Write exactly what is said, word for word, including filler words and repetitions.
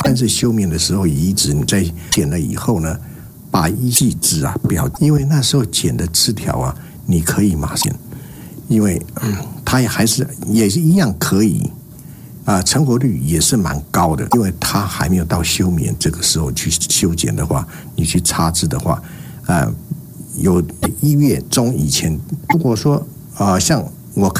但是休眠的时候移植，你在剪了以后呢，把一细枝啊不要，因为那时候剪的枝条啊，你可以马上，因为、嗯、它也还是也是一样可以啊，成活率也是蛮高的，因为它还没有到休眠这个时候去修剪的话，你去插枝的话，啊，有一月中以前，如果说啊、呃，像我看。